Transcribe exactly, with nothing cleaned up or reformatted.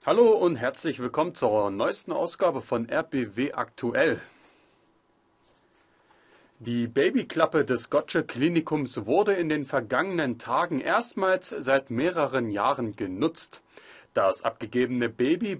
Hallo und herzlich willkommen zur neuesten Ausgabe von R B W Aktuell. Die Babyklappe des Gottsche Klinikums wurde in den vergangenen Tagen erstmals seit mehreren Jahren genutzt. Das abgegebene Baby